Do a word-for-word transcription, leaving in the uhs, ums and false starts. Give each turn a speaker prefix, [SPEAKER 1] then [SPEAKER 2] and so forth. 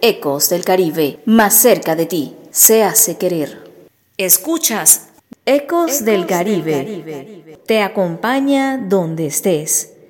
[SPEAKER 1] Ecos del Caribe, más cerca de ti, se hace querer. Escuchas Ecos, Ecos del, Caribe. del Caribe. Te acompaña donde estés.